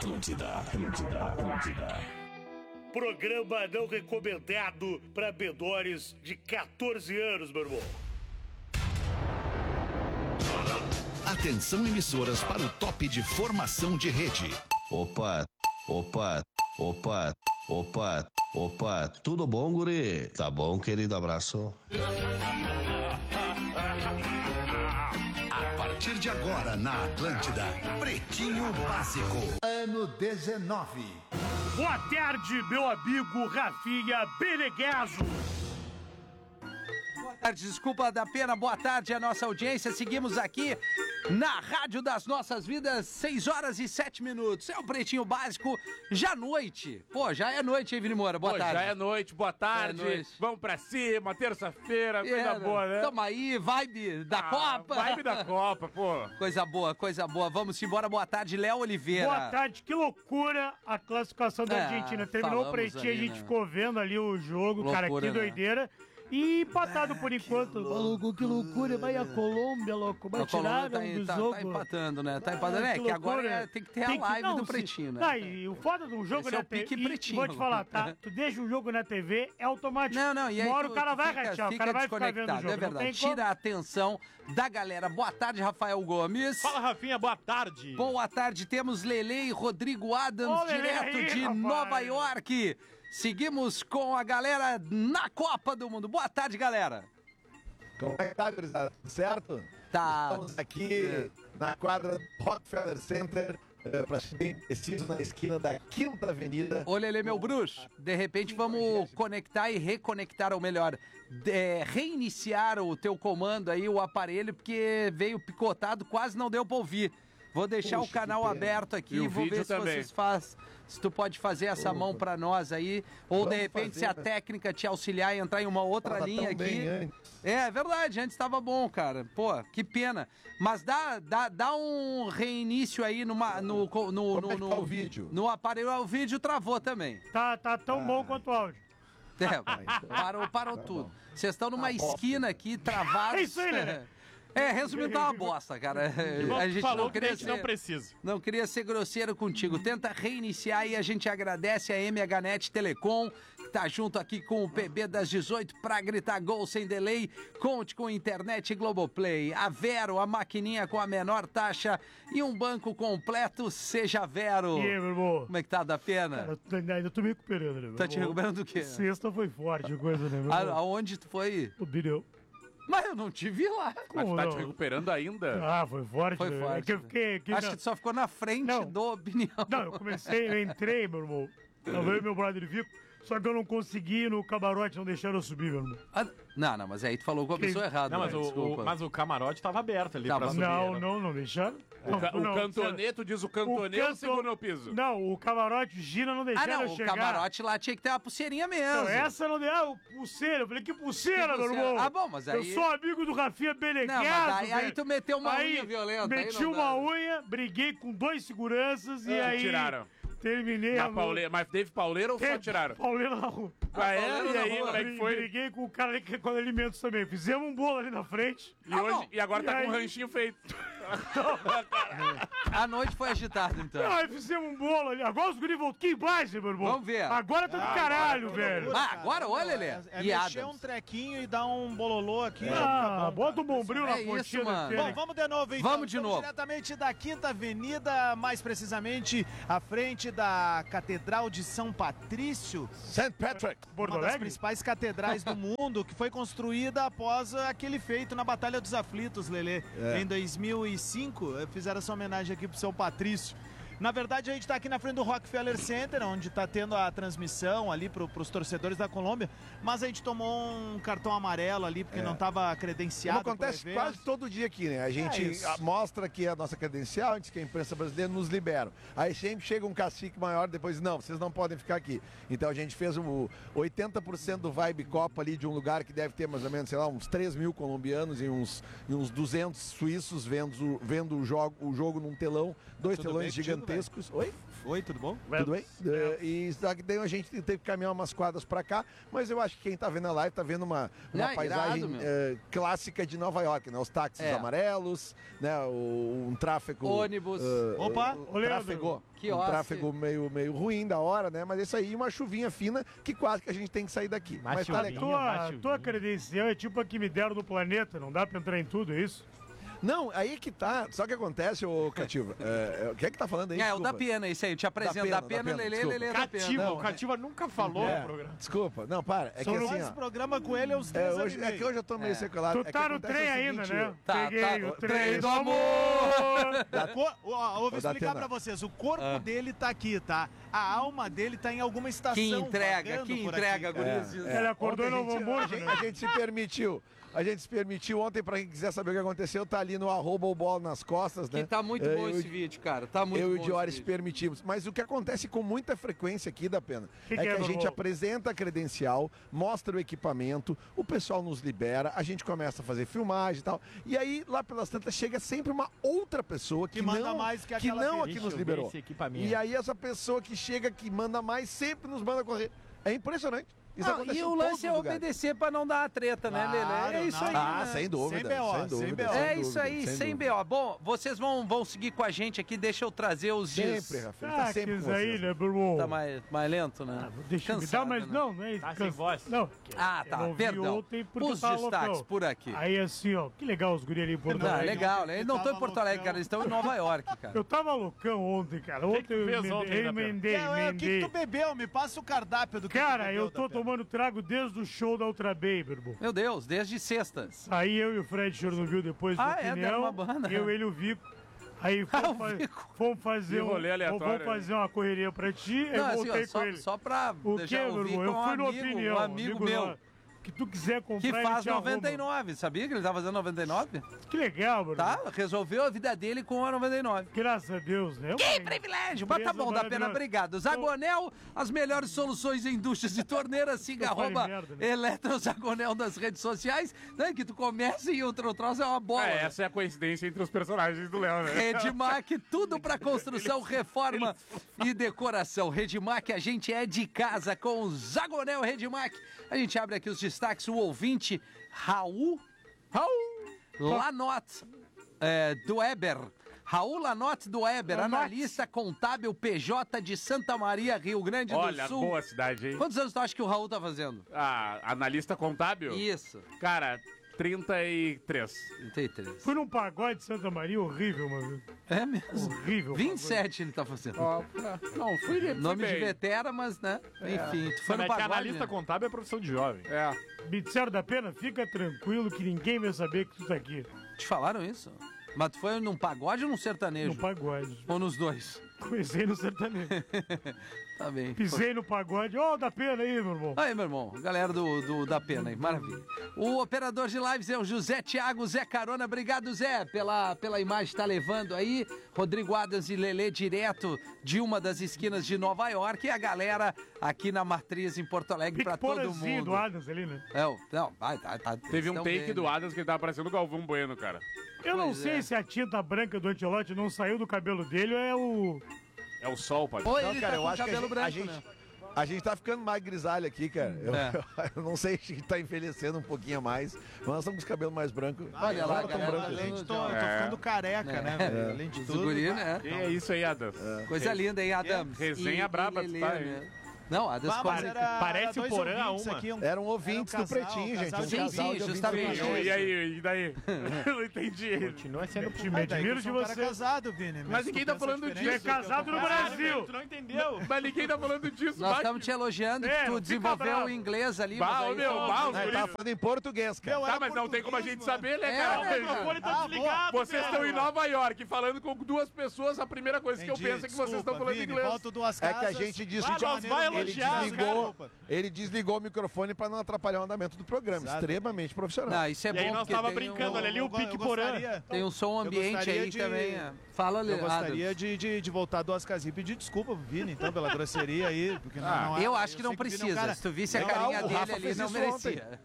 Atlântida. Programa não recomendado para menores de 14 anos, meu irmão. Atenção, emissoras, para o top de formação de rede. Opa, tudo bom, guri? Tá bom, querido, abraço. A partir de agora, na Atlântida, Pretinho Básico. Ano 19. Boa tarde, meu amigo Rafinha Beneguezo. Boa tarde, desculpa da pena, boa tarde à nossa audiência. Seguimos aqui na Rádio das Nossas Vidas, 6h07. É o Pretinho Básico, já noite. Pô, já é noite, hein, Vini Moura? Boa tarde. Já é noite, boa tarde. Vamos pra cima, terça-feira, coisa boa, né? Tamo aí, vibe da Copa. Vibe da Copa, pô. Coisa boa. Vamos embora, boa tarde, Léo Oliveira. Boa tarde, que loucura a classificação da Argentina. Terminou o Pretinho, a gente ficou vendo ali o jogo, loucura, cara, que doideira. E empatado por enquanto. Maluco, que loucura. Vai a Colômbia, louco. Vai tirar do jogo. Tá empatando, né? Tá empatando. Que agora tem que ter a live do Pretinho, né? Tá, e o foda do jogo na TV... Vou te falar, tá? Tu deixa o jogo na TV, é automático. Não, e aí uma hora o cara vai rachar, o cara vai ficar vendo o jogo. É verdade. Tira a atenção da galera. Boa tarde, Rafael Gomes. Fala, Rafinha, boa tarde. Boa tarde, temos Lele e Rodrigo Adams, direto de Nova York. Seguimos com a galera na Copa do Mundo. Boa tarde, galera. Como é que tá, gurizada? Tudo certo? Tá. Estamos aqui na quadra do Rockefeller Center, pra ser bem preciso, na esquina da 5ª Avenida. Ô, Lelê, meu bruxo, de repente vamos conectar e reconectar, ou melhor, reiniciar o teu comando aí, o aparelho, porque veio picotado, quase não deu pra ouvir. Vou deixar o canal aberto aqui e vou ver se vocês fazem. Se tu pode fazer essa mão pra nós aí, ou de repente se a técnica te auxiliar e entrar em uma outra linha aqui. É verdade, antes estava bom, cara. Pô, que pena. Mas dá um reinício aí no vídeo. No aparelho, o vídeo travou também. Tá tão bom quanto o áudio. Parou tudo. Vocês estão numa esquina aqui, travados. É isso aí, né? Resumindo, tá uma bosta, cara. A gente falou que a gente não precisa. Não queria ser grosseiro contigo. Tenta reiniciar e a gente agradece a MHNet Telecom, que tá junto aqui com o PB das 18 pra gritar gol sem delay. Conte com internet Globoplay. A Vero, a maquininha com a menor taxa e um banco completo, seja Vero. E aí, meu irmão? Como é que tá da pena? Cara, ainda tô me recuperando, né, meu? Tá te recuperando do quê? Sexta foi forte a coisa, né, meu? Aonde tu foi? O Bireu. Mas eu não te vi lá. Mas tu tá te recuperando ainda? Ah, foi forte. Foi forte. Eu fiquei, acho que tu só ficou na frente do opinião. Não, eu entrei, meu irmão. Eu veio meu brother Vico, só que eu não consegui no camarote, não deixaram eu subir, meu irmão. Não, mas aí tu falou com a pessoa errada. Não, mas o camarote tava aberto ali pra subir. Não deixaram. O cantonê, tu diz o cantonê ou segura no piso? Não, o camarote gira, não deixaram eu chegar. O camarote lá tinha que ter uma pulseirinha mesmo. Não, essa não deu. Pulseira. Eu falei, que pulseira, meu irmão? Ah, bom, mas aí... Eu sou amigo do Rafinha Beneguezo. Não, mas aí tu meteu uma unha violenta. Meti uma unha, briguei com 2 seguranças e aí... Tiraram. Terminei a pauleira. Mas teve pauleira ou só tiraram? Pauleira na rua. E aí, como é que foi? Briguei com o cara ali com alimentos também. Fizemos um bolo ali na frente. E agora tá com um ranchinho feito. A noite foi agitada, então. Aí fizemos um bolo ali. Agora os guris voltam. Que base, meu irmão. Vamos ver. Agora tá do caralho, velho. Agora, olha, Lelê. Mexer um trequinho e dar um bololô aqui. Bota um bombril na pontinha. Bom, vamos de novo, então. Vamos de novo. Diretamente da 5ª Avenida, mais precisamente à frente da Catedral de São Patrício. St. Patrick. Uma das principais catedrais do mundo, que foi construída após aquele feito na Batalha dos Aflitos, Lelê. Em 2005, fizeram essa homenagem aqui pro São Patrício. Na verdade, a gente tá aqui na frente do Rockefeller Center, onde tá tendo a transmissão ali pros torcedores da Colômbia, mas a gente tomou um cartão amarelo ali, porque não tava credenciado. Como acontece quase todo dia aqui, né? A gente mostra aqui a nossa credencial, antes que a imprensa brasileira nos libera. Aí sempre chega um cacique maior, depois, não, vocês não podem ficar aqui. Então a gente fez 80% do Vibe Copa ali, de um lugar que deve ter mais ou menos, sei lá, uns 3 mil colombianos e uns 200 suíços vendo o jogo num telão, 2 telões gigantescos. gigantescos. Oi? Oi, tudo bom? Tudo bem? E daí a gente teve que caminhar umas quadras pra cá, mas eu acho que quem tá vendo a live tá vendo uma paisagem clássica de Nova York, né? Os táxis amarelos, né? Um tráfego... Ônibus. Tráfego meio ruim da hora, né? Mas isso aí, uma chuvinha fina que quase que a gente tem que sair daqui. Mas tá legal. Tua credencial é tipo a que me deram no planeta, não dá pra entrar em tudo, é isso? Não, aí que tá. Só que acontece, ô Cativa. O que é que tá falando aí? É, o da Pena, isso aí. Eu te apresento. Da Pena, Lelê da Pena. O Cativa nunca falou no programa. Desculpa. Não, para. É que assim, esse programa com ele é uns 3 anos. É que hoje eu tô meio seculado. Tu tá no trem ainda, né? Peguei o trem do amor. Vou explicar pra vocês. O corpo dele tá aqui, tá? A alma dele tá em alguma estação. Que entrega, guris. Ele acordou no Novo Hamburgo, né? A gente se permitiu. Ontem, pra quem quiser saber o que aconteceu, tá ali no @bola nas costas, né? Que tá muito bom esse vídeo, cara. Tá muito bom. Eu e o Diori permitimos. Mas o que acontece com muita frequência aqui, da Pena, é que a gente apresenta a credencial, mostra o equipamento, o pessoal nos libera, a gente começa a fazer filmagem e tal. E aí, lá pelas tantas, chega sempre uma outra pessoa que manda mais que aquela que nos liberou. E aí, essa pessoa que chega, que manda mais, sempre nos manda correr. É impressionante. E o lance é obedecer pra não dar a treta, né, Lelê? É isso aí. Ah, sem dúvida. Sem BO. É isso aí, sem BO. Bom, vocês vão seguir com a gente aqui. Deixa eu trazer os dias. Sempre, Rafael. Tá sempre com aí, né, Bruno? Tá mais lento, né? Deixa eu dar, mas não é isso. Tá sem voz. Não. Ah, tá. Perdão. Os destaques por aqui. Aí assim, ó, que legal os guri ali em Porto Alegre. Legal, né? Eles não estão em Porto Alegre, cara. Eles estão em Nova York, cara. Eu tava loucão ontem, cara. Ontem eu emendei. O que tu bebeu? Me passa o cardápio do que tu bebeu. Cara, eu tô tomando trago desde o show da Ultra Bay, meu irmão. Meu Deus, desde sextas. Aí eu e o Fred Chernobyl depois do opinião. Uma banda. Eu, ele e o Vico. Aí fomos fazer uma correria pra ti, eu voltei com ele. Só pra deixar o Vico, eu fui no opinião, um amigo meu. Que tu quiser comprar, que faz 99, sabia que ele tá fazendo 99? Que legal, mano. Tá, resolveu a vida dele com a 99. Graças a Deus, né? Que privilégio! Mas tá bom, da Pena, obrigado. Zagonel, as melhores soluções em duchas e torneiras, siga @Eletrozagonel nas redes sociais, né, que tu começa e outro troço é uma bola. Essa é a coincidência entre os personagens do Léo, né? Redmac, tudo pra construção, reforma e decoração. Redmac, a gente é de casa com o Zagonel Redmac. A gente abre aqui os destaques, o ouvinte Raul Lanotte do Weber. Raul Lanotte do Weber, analista contábil PJ de Santa Maria, Rio Grande do Sul. Olha, boa cidade, hein? Quantos anos tu acha que o Raul tá fazendo? Analista contábil? Isso. Cara, 33. Fui num pagode de Santa Maria, horrível, mano. É mesmo? Horrível. 27 ele tá fazendo. Não, fui nome de vetera, mas, né? Enfim, tu foi no pagode, analista contábil é profissão de jovem. Me disseram da Pena, fica tranquilo que ninguém vai saber que tu tá aqui. Te falaram isso? Mas tu foi num pagode ou num sertanejo? No pagode. Ou nos dois? Comecei no sertanejo. Tá bem. Pisei no pagode. Ó, da Pena aí, meu irmão. Aí, meu irmão. Galera do da Pena aí. Maravilha. O operador de lives é o José Thiago Zé Carona. Obrigado, Zé, pela imagem que tá levando aí. Rodrigo Adams e Lelê direto de uma das esquinas de Nova York. E a galera aqui na Matriz em Porto Alegre pra todo mundo. Do Adams ali, né? Tá. Teve um take do Adams que ele tava parecendo o Galvão Bueno, cara. Eu não sei se a tinta branca do Ancelotti não saiu do cabelo dele ou é o... É o sol, pai. Ou ele tá com o cabelo branco, né? A gente tá ficando mais grisalho aqui, cara. Eu não sei se a gente tá envelhecendo um pouquinho a mais, mas nós estamos com os cabelos mais brancos. Olha lá, galera, além de tô ficando careca, né? Além de tudo. Guri, né? E é isso aí, Adams. Coisa linda, hein, Adams? Resenha braba, tu tá aí. Não, a das parece o Porã a uma. Eram ouvintes do Pretinho, gente. Sim, justamente. E aí, e daí? Eu não entendi. Continua sendo time. Admiro de você. Casado, Vini. Mas ninguém tá falando disso. É casado no Brasil. Tu não entendeu? Mas ninguém tá falando disso. Nós estamos te elogiando que tu desenvolveu o inglês ali. Ele tá falando em português, cara. Tá, mas não tem como a gente saber, né, cara? O microfone tá desligado. Vocês estão em Nova York falando com duas pessoas, a primeira coisa que eu penso é que vocês estão falando inglês. É que a gente disse que ele desligou o microfone pra não atrapalhar o andamento do programa. Extremamente profissional. Não, isso é bom. E aí nós tava brincando, olha ali o Pique Porã. Tem um som ambiente aí também. Fala, Leandro. Eu gostaria de voltar 2 casinhas e pedir desculpa pro Vini, então, pela grosseria aí. Porque eu acho que não precisa. Se tu visse a carinha dele ali, não merecia.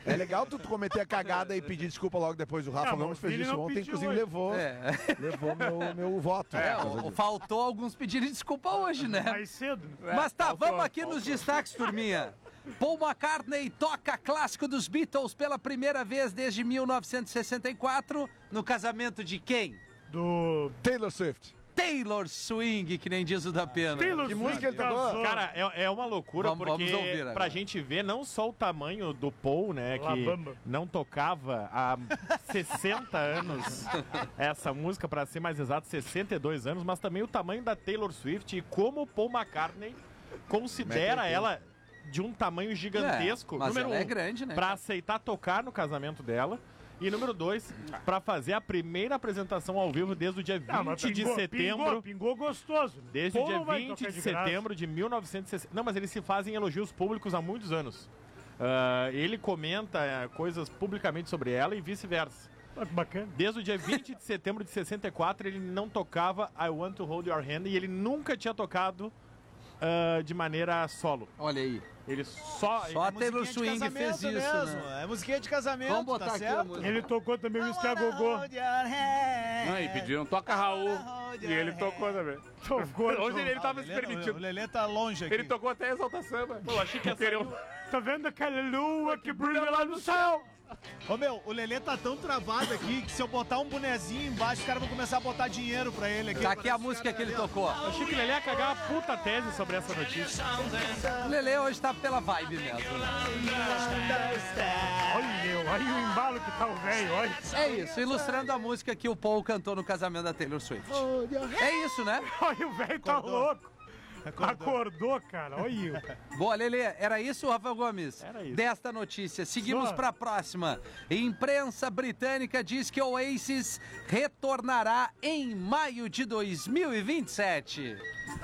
É legal tu cometer a cagada e pedir desculpa logo depois. O Rafa Gomes fez isso ontem, inclusive levou meu voto. Faltou alguns pedirem desculpa hoje, né? Mais cedo. Mas tá, vamos aqui nos destaques, turminha. Paul McCartney toca clássico dos Beatles pela primeira vez desde 1964, no casamento de quem? Do Taylor Swift. Taylor Swing, que nem diz o da Pena. Taylor Que Swift música ele tocou? Cara, é uma loucura, Vamos porque ouvir agora. pra gente ver não só o tamanho do Paul, né, que Labamba. não tocava há 60 anos essa música, pra ser mais exato, 62 anos, mas também o tamanho da Taylor Swift e como o Paul McCartney considera ela de um tamanho gigantesco, mas número ela é um, grande, né? pra aceitar tocar no casamento dela. E número 2, pra fazer a primeira apresentação ao vivo desde o dia 20 de setembro. Pingou gostoso. Desde Pô, o dia não vai 20 tocar de graça. setembro de 1960. Não, mas eles se fazem elogios públicos há muitos anos. Ele comenta coisas publicamente sobre ela e vice-versa. Ah, que bacana. Desde o dia 20 de setembro de 64, ele não tocava I Want to Hold Your Hand e ele nunca tinha tocado de maneira solo. Olha aí. Ele só A Taylor Swing fez isso, mesmo. né? É musiquinha de casamento, Vamos botar tá aqui certo? a música. Ele tocou também o Whisky a Gogô. Não, e pediram toca Raul. E ele tocou também. Tocou. Hoje ele tava se O permitindo. Lelê tá longe aqui. Ele tocou até Exalta Samba. Pô, achei que ia ser Tá vendo aquela lua que brilha lá no céu? Ô meu, o Lelê tá tão travado aqui que se eu botar um bonezinho embaixo, os caras vão começar a botar dinheiro pra ele aqui. Tá aqui a música que ele tocou. achei que ele ia cagar uma puta tese sobre essa notícia. O Lelê hoje tá pela vibe mesmo. Olha o embalo que tá o velho, olha. É isso, ilustrando a música que o Paul cantou no casamento da Taylor Swift. É isso, né? Olha, o velho tá louco. Acordou, cara, olha. Boa, Lelê, era isso, Rafael Gomes? Era isso. Desta notícia. Seguimos Só. para a próxima. Imprensa britânica diz que o Oasis retornará em maio de 2027.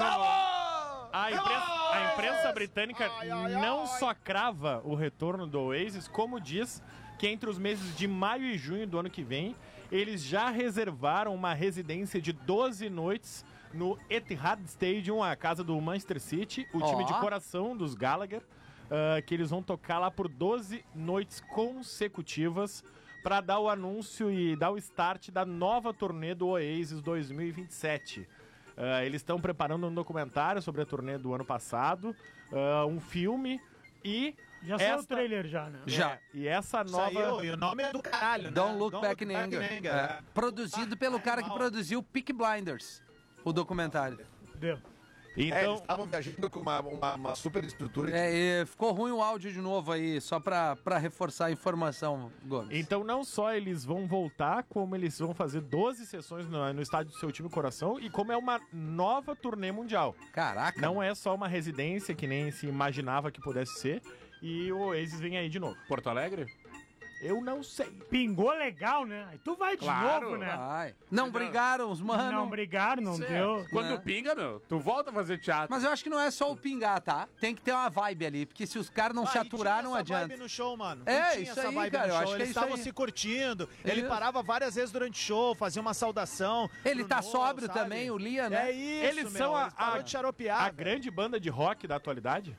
A imprensa britânica não só crava o retorno do Oasis, como diz que entre os meses de maio e junho do ano que vem, eles já reservaram uma residência de 12 noites no Etihad Stadium, a casa do Manchester City, o time de coração dos Gallagher, que eles vão tocar lá por 12 noites consecutivas para dar o anúncio e dar o start da nova turnê do Oasis 2027. Eles estão preparando um documentário sobre a turnê do ano passado, um filme e... Já saiu o trailer já, né? Já. E essa nova... Saiu, e o nome é do caralho, né? Don't Look Back in Anger. Produzido pelo cara que produziu Peaky Blinders, o documentário. Deu. Eles Então, estavam viajando com uma super estrutura. E ficou ruim o áudio de novo aí, só pra reforçar a informação, Gomes. então não só eles vão voltar, como eles vão fazer 12 sessões no estádio do seu time coração e como é uma nova turnê mundial. Caraca. Não é só uma residência que nem se imaginava que pudesse ser. E o Oasis vem aí de novo. Porto Alegre? Eu não sei. Pingou legal, né? Aí tu vai de Claro. novo, né? Vai. Não brigaram os mano. Não brigaram, não deu. Quando Né? pinga, meu, tu volta a fazer teatro. Mas eu acho que não é só o pingar, tá? Tem que ter uma vibe ali, porque se os caras não se aturar, não adianta. Vibe no show, mano. É, Não tinha isso essa aí, vibe cara, no eu show. acho que é Eles isso estavam aí. se curtindo. Ele Isso. parava várias vezes durante o show, fazia uma saudação. Ele pro tá Noah, sóbrio sabe? também, o Liam, né? É isso, Eles são eles parou de xaropear, a velho. grande banda de rock da atualidade?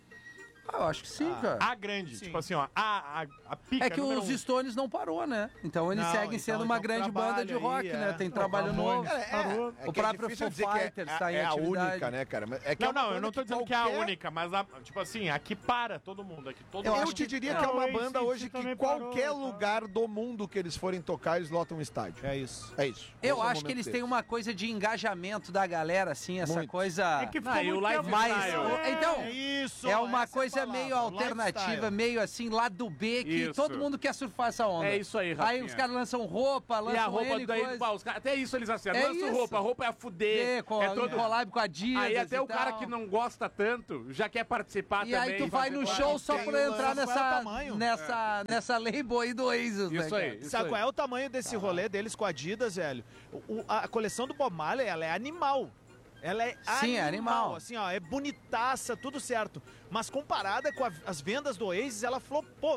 Ah, eu acho que sim, cara. A grande. Sim. Tipo assim, ó. A pica É que número os um. Stones não parou, né? Então eles Não, seguem então- sendo uma então grande trabalho banda de rock, aí, né? é. Tem trabalho novo. Parou. O próprio difícil Foo dizer que Fighters tá em é a atividade. única, né, cara? Mas é que é Não, uma não, eu banda não tô dizendo que é a única, mas, tipo assim, aqui para todo mundo. Aqui todo Eu mundo. acho Eu te diria que- que é uma Não, banda AC/DC hoje que também qualquer parou, tá? lugar do mundo que eles forem tocar, eles lotam um estádio. É isso. É isso. Eu Esse é o acho que momento eles deles. têm uma coisa de engajamento da galera, assim, essa Muito. coisa... É que ficou Ah, e o muito live tempo mais... style. Então, É isso. é uma essa coisa a palavra, meio alternativa, lifestyle. meio assim, lá do B, que Isso. todo mundo quer surfar essa onda. É isso aí, Aí Rafinha. os caras lançam roupa, E a lançam roupa N daí, coisa. pá, os caras, até isso eles acertam. É Lança isso. roupa, a roupa é a fuder. Com, É todo... collab com a Adidas Aí até e o cara tal. que não gosta tanto já quer participar E também. aí tu vai no show só tem pra o entrar lance, qual é o tamanho? nessa label aí do Oasis, né, Isso cara? aí. Sabe qual é o tamanho desse rolê deles com a Adidas, velho? A coleção do Bob Marley, ela é animal. Ela é Sim, é animal. Assim, ó, é bonitaça, tudo certo. Mas comparada com as vendas do Oasis, ela flopou, velho.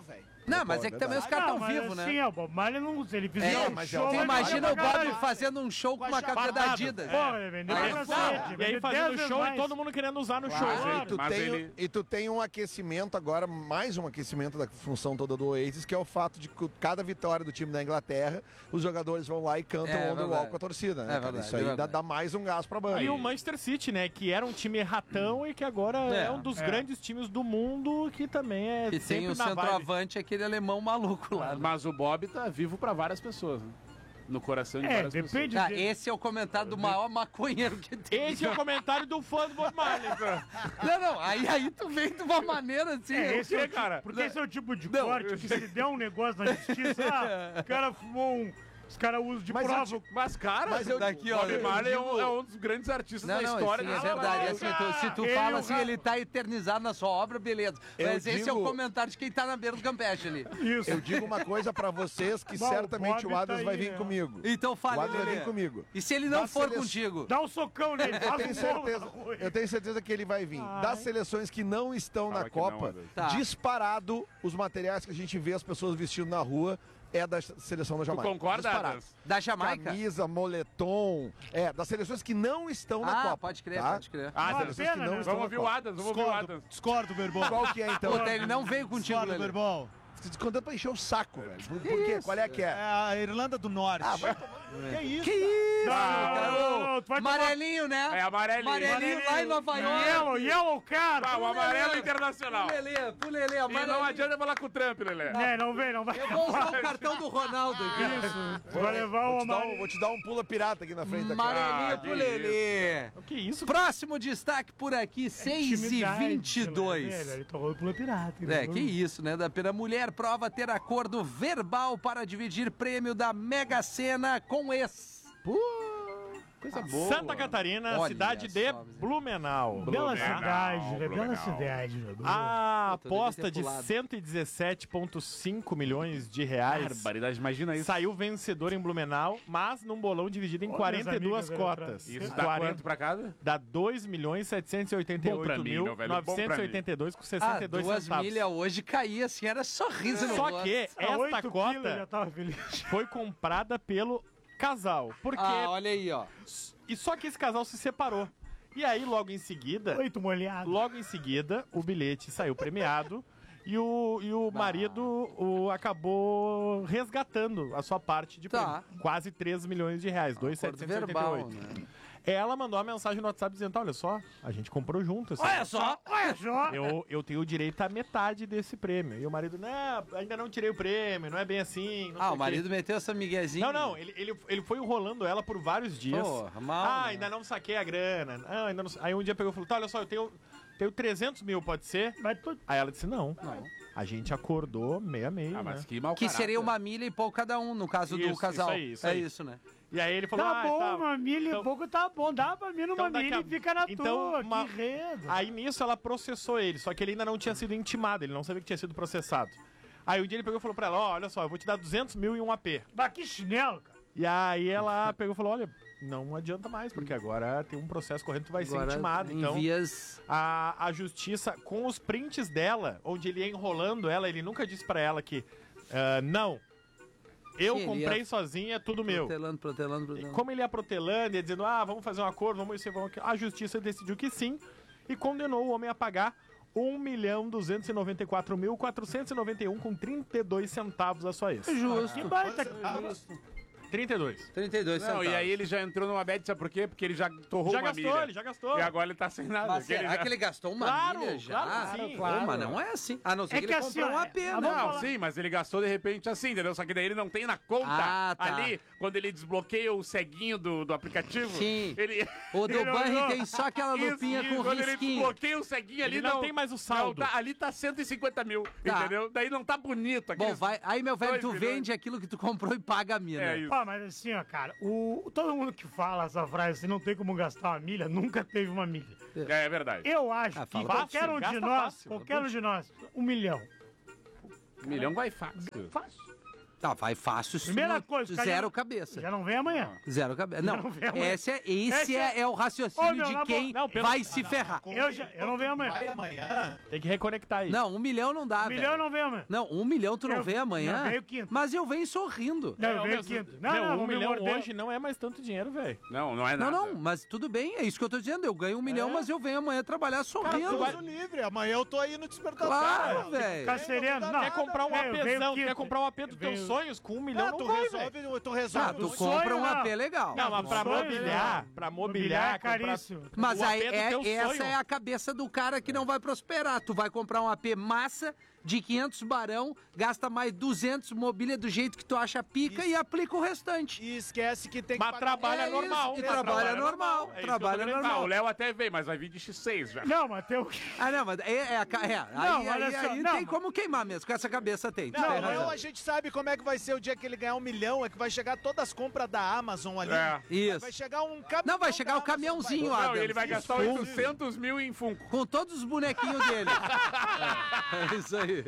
Não, mas é que também os caras estão vivos, né? Sim, o Bob Marley não... Se ele fizer um show... Tu imagina o Bob fazendo um show com uma camisa da Adidas. Pô, ele vendeu E aí fazendo show e todo mundo querendo usar no show. E tu tem um aquecimento agora, mais um aquecimento da função toda do Oasis, que é o fato de que cada vitória do time da Inglaterra, os jogadores vão lá e cantam o Wonderwall com a torcida, né? Isso aí dá mais um gás pra banda. E o Manchester City, né? Que era um time ratão e que agora é um dos grandes times do mundo, que também é que sempre tem o centroavante, aquele alemão maluco lá. Mas o Bob tá vivo pra várias pessoas, né? No coração de várias pessoas. Esse é o comentário do maior maconheiro que tem. Esse é o comentário do fã do Bob Marley. Não, aí tu vem de uma maneira assim. Esse é, cara. Porque esse é o tipo de corte que se der um negócio na justiça, o cara fumou os caras usam de prova. Mas, cara, daqui, Bob Marley é um dos grandes artistas da história. É verdade. Assim, se tu fala assim, ele tá eternizado na sua obra, beleza. Mas esse é o comentário de quem tá na beira do Campeche ali. Isso. Eu digo uma coisa pra vocês, que certamente o Adams vai vir comigo. Então fala, o Adams vai vir comigo. E se ele não for contigo? Dá um socão nele. Eu tenho certeza que ele vai vir. Das seleções que não estão na Copa, disparado os materiais que a gente vê as pessoas vestindo na rua, é da seleção da Jamaica. Tu concorda, Adams? Da Jamaica? Camisa, moletom, das seleções que não estão na Copa. Pode crer, tá? pode crer. Vamos ouvir o Adams, Discordo, Berbol. Qual que é, então? Ele não veio contigo, Discordo, Berbol. Descontando pra encher o saco, velho. Por quê? Qual é que é? É a Irlanda do Norte. Que isso? Amarelinho, né? É amarelinho. Amarelinho lá em Nova York. Yellow, cara. O amarelo internacional. Pro Lelê, amarelo. E não adianta falar com o Trump, Lelê. Não vai. Eu vou usar o cartão do Ronaldo aqui. Isso. Vai levar o amarelo. Vou te dar um pula pirata aqui na frente. Amarelinho pro Lelê. O que isso? Próximo destaque por aqui, 6h22. Ele tomou pula pirata. Que isso, né? Da pena mulher prova ter acordo verbal para dividir prêmio da Mega Sena com ex. Coisa boa. Santa Catarina, cidade de Blumenau. Bela cidade, né? Bela cidade. A aposta de 117,5 milhões de reais. Barbaridade, imagina isso. Saiu vencedor em Blumenau, mas num bolão dividido em 42 cotas. Isso dá quanto pra cada? Dá 2.788.982 com 62 2 centavos. milhas hoje caía assim, era sorriso no Só que esta cota foi comprada pelo casal. Porque... olha aí, ó. E só que esse casal se separou. E aí, logo em seguida... Logo em seguida, o bilhete saiu premiado e o marido acabou resgatando a sua parte de prêmio. Quase 3 milhões de reais. 2.788. Né? Ela mandou uma mensagem no WhatsApp dizendo, olha só, a gente comprou junto. Assim, olha só! Eu tenho direito à metade desse prêmio. E o marido, não, ainda não tirei o prêmio, não é bem assim. O marido meteu essa miguezinha? Não, ele foi enrolando ela por vários dias. Porra, mal, ainda não saquei a grana. Ainda não... Aí um dia pegou e falou, tá, olha só, eu tenho 300 mil, pode ser? Aí ela disse, não. A gente acordou meio a meio, mas né? que seria 1 milha e pouco cada um, no caso do casal. Isso aí. É isso, né? E aí ele falou, tá bom, uma milha e pouco tá bom, dá pra mim numa milha e fica na tua, que redo. Aí nisso ela processou ele, só que ele ainda não tinha sido intimado, ele não sabia que tinha sido processado. Aí um dia ele pegou e falou pra ela, olha só, eu vou te dar 200 mil e um AP. Mas que chinelo, cara. E aí ela pegou e falou, olha, não adianta mais, porque agora tem um processo correndo, tu vai ser intimado. Então, a justiça, com os prints dela, onde ele ia enrolando ela, ele nunca disse pra ela que, não, eu comprei sozinho, é tudo meu. Protelando. Como ele ia protelando, ia dizendo, vamos fazer um acordo, vamos isso, vamos aquilo. A justiça decidiu que sim e condenou o homem a pagar 1.294.491 com 32 centavos a sua ex. Justo. Que baita. 32 centavos. E aí ele já entrou numa bad, sabe por quê? Porque ele já torrou uma milha. Ele já gastou. E agora ele tá sem nada. Mas será que ele gastou uma milha já? Claro, sim. Mas não é assim. A não ser que ele comprou um AP, não, sim, mas ele gastou de repente assim, entendeu? Só que daí ele não tem na conta ali, quando ele desbloqueia o ceguinho do aplicativo. Sim. O do Banri tem só aquela lupinha com quando risquinho. Ele desbloqueia o ceguinho ali, não tem mais o saldo. Ali tá 150 mil, entendeu? Daí não tá bonito. Bom, aí, meu velho, tu vende aquilo que tu comprou e paga a mina. É isso. Mas assim, ó, cara, todo mundo que fala essa frase, você não tem como gastar uma milha, nunca teve uma milha. É verdade. Eu acho que qualquer um de nós, 1 milhão. 1 milhão vai fácil. Tá, vai fácil. Primeira coisa, zero cabeça. Já não vem amanhã. Zero cabeça. Não, não vem amanhã. esse é o raciocínio de quem vai se ferrar. Eu não venho amanhã. Vai amanhã? Tem que reconectar aí. Não, 1 milhão não dá, 1 milhão eu não venho amanhã. Não, 1 milhão tu não vem amanhã? Eu venho quinta. Mas eu venho sorrindo. Não, eu venho quinta. Não, 1 milhão hoje não é mais tanto dinheiro, velho. Não é nada. Não, mas tudo bem, é isso que eu tô dizendo. Eu ganho 1 milhão, mas eu venho amanhã trabalhar sorrindo. Cara, livre. Amanhã eu tô aí no despertador. Claro, velho. Ficar sereno. Não. Quer comprar um APzão, quer comprar um AP dos teus Venho- sonhos com 1 milhão, não Tu vai, resolve, velho. tu resolve. Ah, tu o compra sonho, um não. AP legal. Não, mas pra sonho, mobiliar, não. pra Mobiliar é comprar... caríssimo. Mas O aí AP do teu essa sonho. é a cabeça do cara que não vai prosperar. Tu vai comprar um AP massa de 500 barão, gasta mais 200 mobília do jeito que tu acha pica e aplica o restante. E esquece que tem que Mas trabalha É isso, normal. e trabalha normal, É isso que eu trabalha tô querendo normal. Ah, o Léo até veio, mas vai vir de X6 já. Não, mas tem o... Ah, não, mas Não, olha só, aí não, tem mas- como queimar mesmo, com essa cabeça tem. tu tem Não, razão. a gente sabe como é que vai ser o dia que ele ganhar 1 milhão, é que vai chegar todas as compras da Amazon ali. É. Isso. Vai chegar um caminhão. Não, vai chegar da o caminhãozinho, Amazon, Adams. Não, ele vai gastar Funko. 800 mil em Funko. Com todos os bonequinhos dele. É isso aí.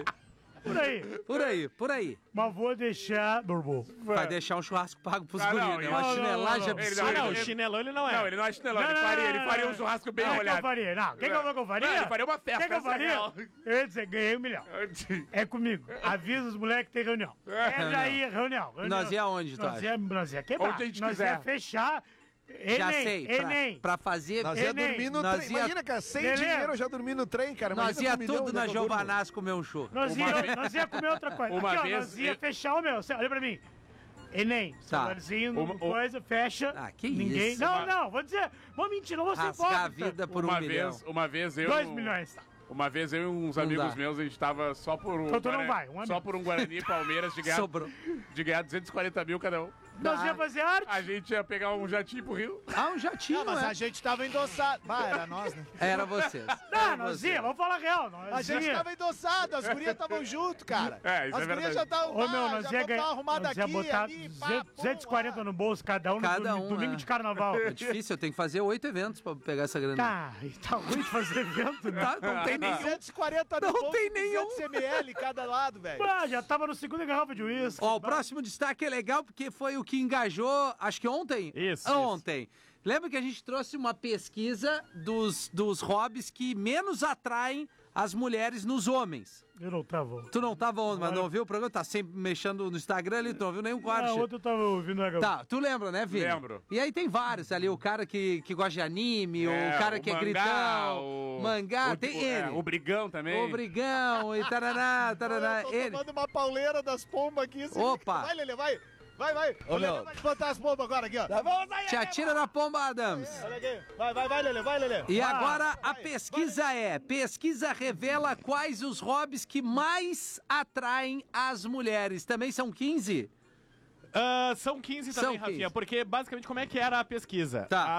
Por aí. Mas vou deixar... Burbu. Vai deixar um churrasco pago pros Ah, não, guris, né? não, Uma não, chinelagem não. Ele Ah, absurda. não, o chinelão ele não é. Não, ele não é chinelão, Não, ele não, faria não, um churrasco bem O que eu olhado. faria? Não, o que eu faria? Não, ele faria uma festa, O que eu essa é faria? real. Eu ia dizer, ganhei 1 milhão. É comigo. Avisa os moleques que tem reunião. Entra aí, reunião. Nós ia aonde, tu acha? Nós ia quebrar. Onde a gente nós quiser. ia fechar. Já sei. Pra fazer... Nós ia Enem. dormir no Nós trem. ia- Imagina, cara, sem Lelê. dinheiro eu já dormi no trem, cara. Nós Imagina ia com 1 milhão, tudo onde é na que eu durmo? Giovanás comer um churro. Nós ia comer outra coisa. Uma Aqui, ó, vez nós ia eu- fechar o meu. Olha pra mim. Enem, celularzinho, coisa, fecha. Ah, que ninguém... isso. Não, vou dizer. Vou mentir, não vou ser Rasgar a hipócrita. vida por 1 milhão. Uma vez eu... 2 milhões, tá. Uma vez eu e uns Não amigos dá. meus, a gente tava só por um... Então tu não Guarani- vai, um amigo. Só por um Guarani e Palmeiras Sobrou. de ganhar 240 mil cada um. Nós ia fazer arte. A gente ia pegar um jatinho pro Rio. Ah, um jatinho, Mas é. a gente tava endossado. Bah, era nós, né? Era vocês. Não, Era nós vocês. ia, vamos falar real. A Nós gente ia. tava endossado, as gurias estavam junto, cara. É, isso as é gurias verdade. já estavam Ô, meu, nós ia ganhar. arrumadas Nós ia aqui, botar ali, pá, 200, pum, 240 no bolso, cada um Cada no um, domingo é. de carnaval. É difícil, eu tenho que fazer 8 eventos pra pegar essa grana. Tá, e tá ruim de fazer evento, né? Tá, não tem nenhum. 240 no Não bolso, tem nenhum. 200 ml cada lado, velho. Ah, já tava no segundo garrafa de uísque. Ó, o próximo destaque é legal porque foi o que engajou, acho que ontem. Isso, Ontem. Lembra que a gente trouxe uma pesquisa dos hobbies que menos atraem as mulheres nos homens. Eu não tava. Tu não tava ontem, mas não viu o programa? Tá sempre mexendo no Instagram ali, tu não viu nenhum quarto. Ah, ontem eu tava ouvindo a Tá, tu lembra, né, Vini? Lembro. E aí tem vários ali, o cara que gosta de anime, o cara que é gritão, mangá, tem ele. O Brigão também. O Brigão e taraná, taraná. Eu tô Ele. tomando uma pauleira das pombas aqui. se Opa. liga. Vai, Lelê, vai. Vai. Ô, Lelê meu. vai botar as pombas agora aqui, ó. Te atira na pomba, Adams. Olha aqui. Vai, Lelê. E agora a pesquisa revela quais os hobbies que mais atraem as mulheres. Também são 15? São 15 São também, 15. Rafinha, porque basicamente como é que era a pesquisa? Tá.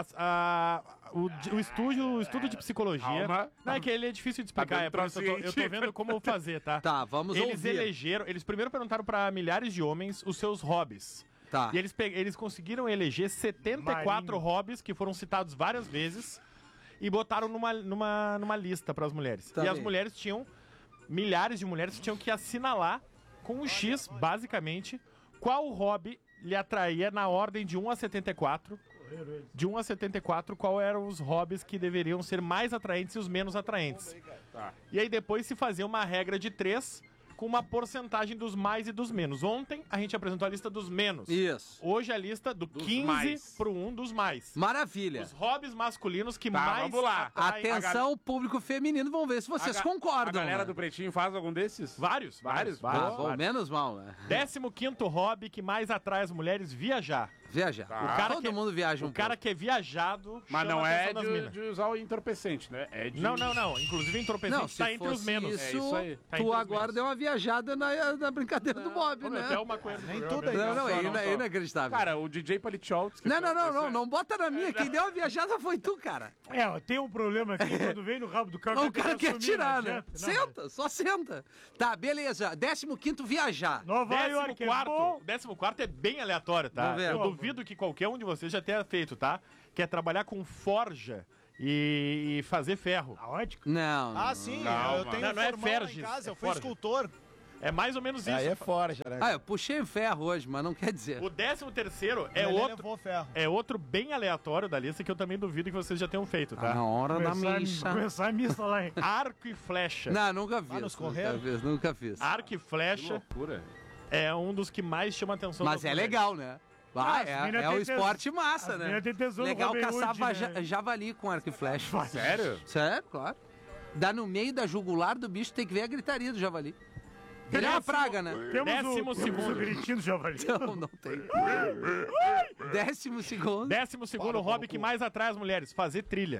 O estudo de psicologia. Calma. Não, é que ele é difícil de explicar, Tá é por isso eu tô vendo como fazer, tá? Tá, vamos Eles ouvir. eles primeiro perguntaram pra milhares de homens os seus hobbies. Tá. E eles conseguiram eleger 74 Marinho. hobbies que foram citados várias vezes e botaram numa lista pras mulheres. Tá e as bem. mulheres milhares de mulheres tinham que assinalar com um X, basicamente, qual hobby lhe atraía na ordem de 1 a 74. De 1 a 74, qual eram os hobbies que deveriam ser mais atraentes e os menos atraentes. Tá. E aí depois se fazia uma regra de 3 com uma porcentagem dos mais e dos menos. Ontem a gente apresentou a lista dos menos. Isso. Hoje a lista do 15 mais. pro 1 dos mais. Maravilha. Os hobbies masculinos que Tá, mais vamos lá. atraem Atenção, público feminino, vamos ver se vocês concordam. A galera né? do Pretinho faz algum desses? Vários. Ah, bom, menos mal, né? 15º hobby que mais atrai as mulheres, viajar. Viajar. Tá. Todo mundo viaja um O cara que é viajado Mas chama não a é atenção das minas. de usar o entorpecente, né? É de... Não. Inclusive entorpecente Não, se tá entre os fosse menos. Isso, É isso aí. Tá tu entre os agora menos. deu uma viajada na brincadeira do Bob, Ô, meu, né? até uma coisa do Nem programa, tudo velho. Não, Não, é inacreditável. Cara, o DJ Palichol... Não bota na minha. Quem deu a viajada foi tu, cara. É, ó, tem um problema aqui, quando vem no rabo do carro... O cara quer assumir, tirar, não né? adianta. Não, Senta, só senta. Tá, beleza. 15º, viajar. Nova York é bom. 14º é bem aleatório, tá? Vamos ver. Eu duvido que qualquer um de vocês já tenha feito, tá? Que é trabalhar com forja e fazer ferro. Aonde? Não. Ah, sim, Calma. eu tenho Não é formão lá Ferges, em casa, é eu fui Forja. escultor. É mais ou menos isso. Aí é fora, já, né? Eu puxei o ferro hoje, mas não quer dizer. O 13º é outro bem aleatório da lista que eu também duvido que vocês já tenham feito, tá? Na hora da missa. Começar a missa lá, hein? Arco e flecha. Não, nunca fiz. Nunca fiz. Arco e flecha é um dos que mais chama atenção. Mas é legal, né? É o esporte massa, né? Legal caçar javali com arco e flecha. Sério? Sério, claro. Dá no meio da jugular do bicho, tem que ver a gritaria do javali. Ele é uma praga, né? Temos o gritinho do javali. Não tem. 12º. 12º hobby que mais atrai as mulheres, fazer trilha.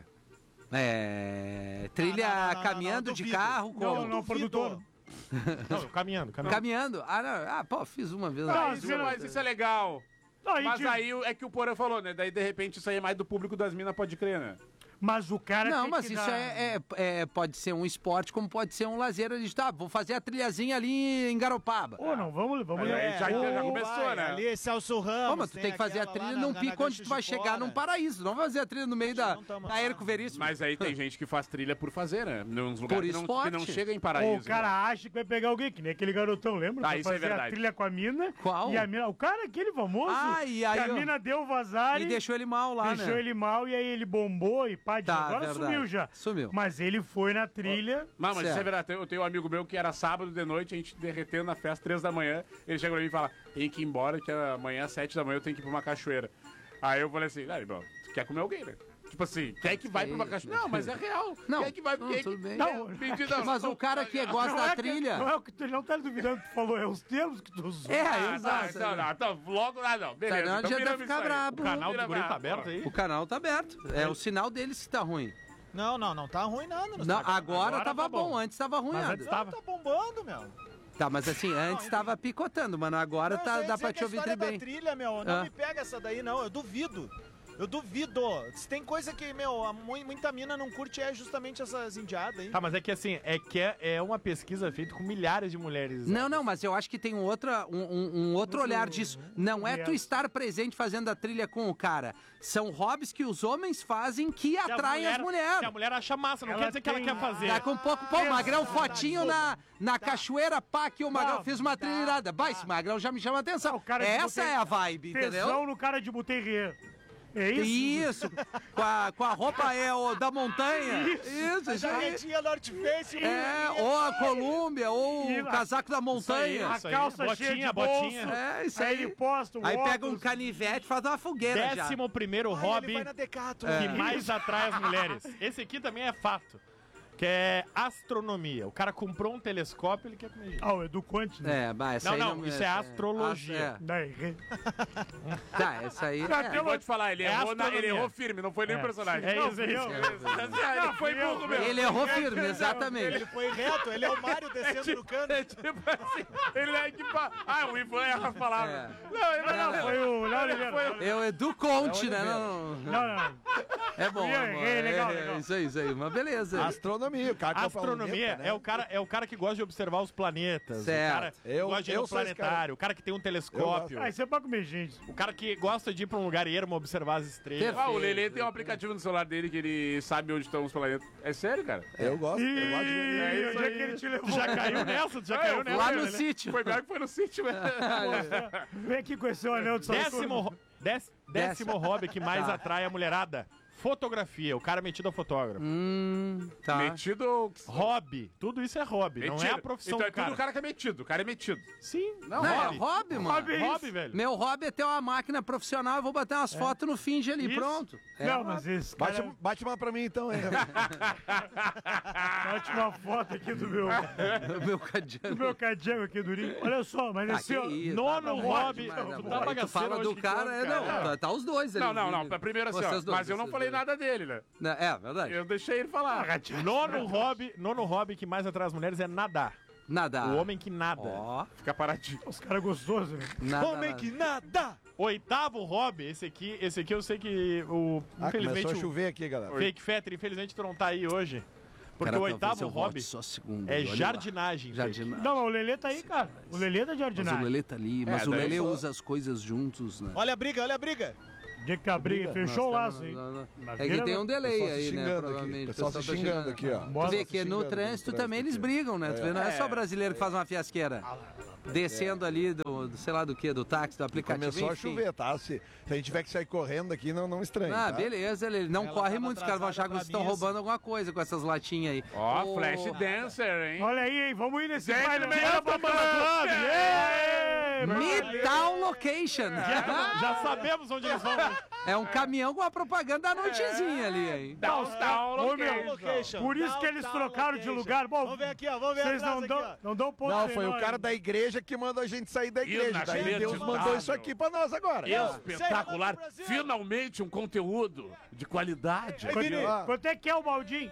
Trilha caminhando de carro com... Não, produtor. Não, caminhando. Caminhando? Fiz uma vez. Mas isso é legal. Mas aí é que o Porã falou, né? Daí, de repente, isso aí é mais do público das minas, pode crer, né? Mas o cara Não, mas isso pode ser um esporte, como pode ser um lazer. A gente vou fazer a trilhazinha ali em Garopaba. Não, vamos já começou, né? Ali é Celso Ramos. Mas tu tem que fazer a trilha num pico onde tu vai chegar num paraíso. Não vai fazer a trilha no meio da Érico Veríssimo. Mas aí tem gente que faz trilha por fazer, né? Nos lugares que não chega em paraíso. O cara acha que vai pegar alguém, que nem aquele garotão, lembra? Isso é verdade. A trilha com a mina. Qual? E a mina, o cara, aquele famoso. E aí, a mina deu vazar e deixou ele mal lá, Deixou ele mal e aí ele bombou e pá, agora verdade. sumiu já. Sumiu. Mas ele foi na trilha. Mas isso é verdade. Eu tenho um amigo meu que era sábado de noite, a gente derretendo na festa, 3 da manhã. Ele chega pra mim e fala: tem que ir embora, que amanhã às 7 da manhã eu tenho que ir pra uma cachoeira. Aí eu falei assim: irmão, tu quer comer alguém, né? Tipo assim, quem é que vai pra uma cachoeira? Não, mas é real. Não, quem é que vai? tudo bem. Mas o cara que gosta da trilha... Não é o que tu não tá duvidando que tu falou, é os termos que tu usou. Exato. Logo lá não. Beleza. Não adianta ficar brabo. O canal do Guri tá aberto aí? O canal tá aberto. É o sinal deles que tá ruim. Não tá ruim nada. Não, agora tava bom, antes tava ruim. Mas antes tava. Tá bombando, meu. Tá, mas assim, antes tava picotando, mano. Agora dá pra te ouvir bem. Trilha, meu, não me pega essa daí, não. Eu duvido. Se tem coisa que, muita mina não curte, é justamente essas indiadas aí. Tá, mas é que assim, é uma pesquisa feita com milhares de mulheres. Não, mas eu acho que tem um outro olhar disso. Não é tu estar presente fazendo a trilha com o cara. São hobbies que os homens fazem que atraem as mulheres. Que a mulher acha massa, não quer dizer que ela quer fazer. Daqui um pouco, o Magrão, fotinho na cachoeira, aqui o Magrão fez uma trilha irada. Esse Magrão já me chama a atenção. Essa é a vibe, entendeu? Tesão no cara de Buterrier. É isso? Isso, com a roupa da montanha. Isso, a jaquetinha North Face. Ou a Colômbia, ou o casaco da montanha. A calça cheia de botinha. Isso aí. Aí ele posta Aí pega um canivete e faz uma fogueira 11º hobby que mais atrai as mulheres. Esse aqui também é fato. Que é astronomia. O cara comprou um telescópio e ele quer comer gente. O Edu Conte, né? Isso é astrologia. Tá, essa aí... Eu vou te falar, ele errou firme, não foi nem o personagem. É isso. Ele foi burro mesmo. Ele errou firme, exatamente. Ele foi reto, ele é o Mário descendo no cano. É tipo assim, ele é que... o Ivan erra as palavras. Não, foi o Léo Oliveira. É o Edu Conte, né? Não. É bom. Legal. Isso aí, mas beleza. Astronomia, o cara astronomia é o cara que gosta de observar os planetas. Certo. O cara que gosta de ir no planetário, o cara que tem um telescópio. Isso é pra comer gente. O cara que gosta de ir pra um lugar ermo observar as estrelas. O Lelê tem um aplicativo no celular dele que ele sabe onde estão os planetas. É sério, cara? Eu gosto. Onde é que ele te levou? Já caiu nessa? Lá no sítio. Foi pior que foi no sítio, velho. Vem aqui conhecer o anel de Saturno. Décimo hobby que mais atrai a mulherada. Fotografia, o cara metido a fotógrafo. Tá. Metido... Hobby. Tudo isso é hobby, não é a profissão então do cara. Tudo o cara que é metido. O cara é metido. Sim. Não, é hobby, mano. Hobby, velho. Meu hobby é ter uma máquina profissional, eu vou bater umas fotos no Finge ali, pronto. Não, mas esse cara... Bate uma pra mim, então. Bate uma foto aqui do meu... meu cadeado. Do meu cadeado aqui do Rio. Olha só, mas esse... Nono hobby... Tu fala do cara... Tá os dois ali. Não. Primeiro assim, mas eu não falei nada dele, né? É, verdade. Eu deixei ele falar. Nono hobby que mais atrai as mulheres é nadar. Nadar. O homem que nada. Fica paradinho. Os caras gostosos, né? Homem que nada! 8º hobby, esse aqui eu sei que infelizmente começou a chover aqui, galera. Fake Fetter, infelizmente tu não tá aí hoje. Porque o 8º hobby é jardinagem. Não, o Lelê tá aí, cara. O Lelê tá de jardinagem. Mas o Lelê tá ali, mas o Lelê usa as coisas juntos, né? Olha a briga. Dia que a briga fechou o laço, hein? É que tem um delay aí, né? Provavelmente. O pessoal se xingando aqui, ó. Tu vê que no trânsito também eles brigam, né? Tu vê, não é só brasileiro que faz uma fiasqueira. Descendo ali do sei lá do que, do táxi, do aplicativo. Começou a chover, tá? Se a gente tiver que sair correndo aqui, não estranha. Ah, tá? beleza, ele não corre muito, os caras vão achar que vocês estão roubando alguma coisa com essas latinhas aí. Ó, Flash Dancer, hein? Olha aí, hein? Vamos ir nesse baile mesmo, da Bacana Club. Midtown Location. Já sabemos onde eles vão. É um caminhão com a propaganda da noitezinha ali, hein? Ô, meu, por isso que eles trocaram de lugar. Bom, Vamos ver aqui, ó. Vamos ver vocês atrás aqui, ó. não dão ponto. Não, foi o cara da igreja que mandou a gente sair da igreja. Daí Deus mandou isso aqui pra nós agora. Espetacular. Finalmente um conteúdo de qualidade. Quanto é que é o baldinho?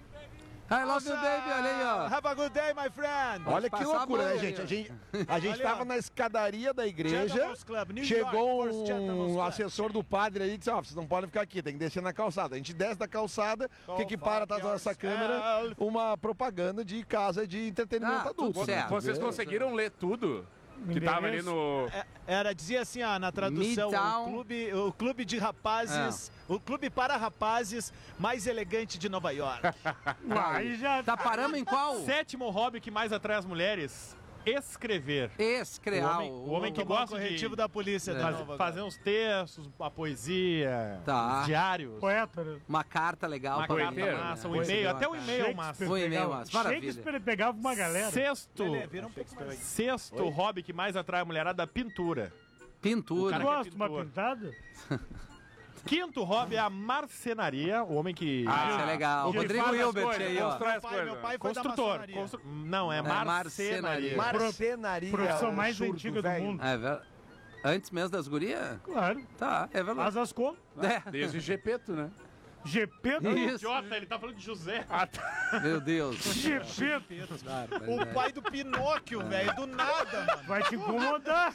I love you, baby, olha aí, ó. Have a good day, my friend. Olha que passar loucura, a né, bola gente? aí, A gente Ali, tava ó. na escadaria da igreja, Gentleman's Club, New chegou York, First Gentleman's um Club. assessor do padre aí e disse, ó, vocês não podem ficar aqui, tem que descer na calçada. A gente desce da calçada, o que para atrás da nossa câmera? Uma propaganda de casa de entretenimento adulto. tudo certo. Vocês conseguiram ler tudo? Que tava ali no... Dizia assim, ó, na tradução, Midtown. o clube de rapazes, o clube para rapazes mais elegante de Nova York. Aí já Tá parando em qual? Sétimo hobby que mais atrai as mulheres: escrever. Escreal. O homem que Tomar gosta corretivo de da polícia. de Nova fazer uns textos, a poesia, Tá. os diários, poeta, né? Uma carta legal uma pra carta massa, um Coisa e-mail, boa, até um cara. e-mail massa. Um e-mail massa, maravilha. Shakespeare pegava uma galera. Sexto, Vira um pouco mais. sexto hobby que mais atrai a mulherada: pintura. Pintura. cara Gosto de uma pintor. pintada? Quinto hobby é a marcenaria, o homem que... Isso é legal. O Ele Rodrigo faz as Hilbert coisas, aí, ó. constrói as Meu coisas. pai foi da Construtor. maçonaria. Não, é marcenaria. Marcenaria. Profissão é um mais surdo, antiga do velho. mundo. É verdade. Antes mesmo das gurias? Claro. Tá, é verdade. Faz as contas. É. Desde Gepeto, né? GP do Isso. Idiota, ele tá falando de José. Meu Deus. GP. O pai do Pinóquio, velho, do nada, mano. Vai te incomodar.